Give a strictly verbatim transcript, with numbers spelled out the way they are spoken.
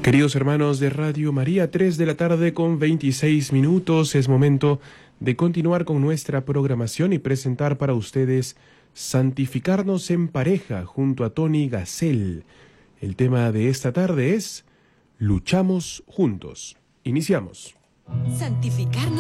Queridos hermanos de Radio María, tres de la tarde con veintiséis minutos, es momento de continuar con nuestra programación y presentar para ustedes Santificarnos en pareja junto a Tony Gassel. El tema de esta tarde es Luchamos juntos. Iniciamos. Santificarnos